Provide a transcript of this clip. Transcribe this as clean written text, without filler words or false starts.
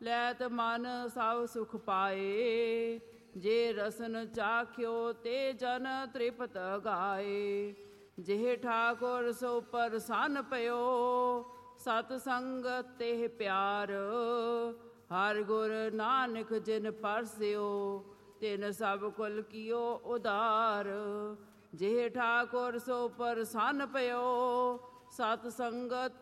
ਲੈਤ ਮਨ ਸਭ ਸੁਖ ਪਾਏ। ਜੇ ਰਸਨ ਚਾਖਿਓ ਤੇ ਜਨ ਤ੍ਰਿਪਤ ਗਾਏ। ਜਿਹ ਠਾਕੁਰ ਸੋ ਪ੍ਰਸੰਨ ਪਇਓ, ਸਤ ਸੰਗਤ ਤੇ ਪਿਆਰ। ਹਰ ਗੁਰ ਨਾਨਕ ਜਿਨ ਪਰਸਿਓ, ਤਿਨ ਸਭ ਕੁਲ ਕੀਓ ਉਦਾਰ। ਜਿਹ ਠਾਕੁਰ ਸੋ ਪ੍ਰਸੰਨ ਪਇਓ, ਸਤ ਸੰਗਤ